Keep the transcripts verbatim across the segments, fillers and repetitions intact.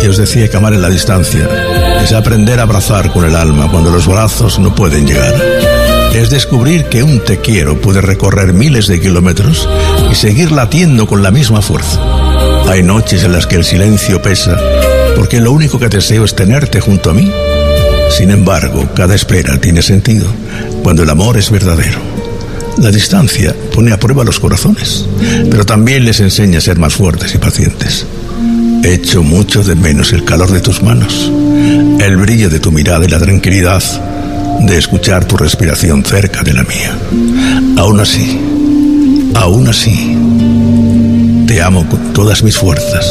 os decía que amar en la distancia es aprender a abrazar con el alma cuando los brazos no pueden llegar. Es descubrir que un te quiero puede recorrer miles de kilómetros y seguir latiendo con la misma fuerza. Hay noches en las que el silencio pesa, porque lo único que deseo es tenerte junto a mí. Sin embargo, cada espera tiene sentido cuando el amor es verdadero. La distancia pone a prueba los corazones, pero también les enseña a ser más fuertes y pacientes. Echo mucho de menos el calor de tus manos, el brillo de tu mirada y la tranquilidad de escuchar tu respiración cerca de la mía. Aún así, aún así, te amo con todas mis fuerzas.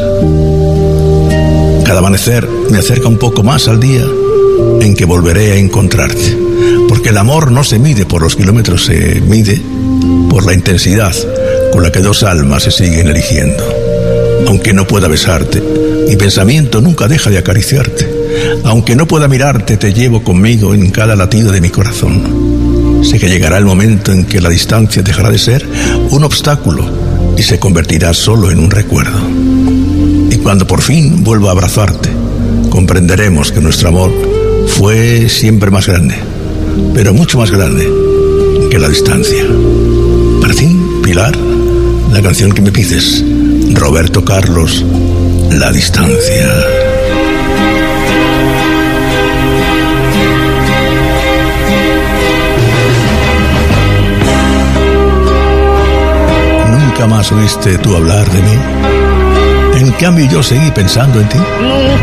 Cada amanecer me acerca un poco más al día en que volveré a encontrarte, porque el amor no se mide por los kilómetros, se mide por la intensidad con la que dos almas se siguen eligiendo. Aunque no pueda besarte, mi pensamiento nunca deja de acariciarte. Aunque no pueda mirarte, te llevo conmigo en cada latido de mi corazón. Sé que llegará el momento en que la distancia dejará de ser un obstáculo y se convertirá solo en un recuerdo. Y cuando por fin vuelva a abrazarte, comprenderemos que nuestro amor fue siempre más grande, pero mucho más grande que la distancia. Para ti, Pilar, la canción que me pides, Roberto Carlos, La distancia. Nunca más oíste tú hablar de mí. En cambio yo seguí pensando en ti. Nunca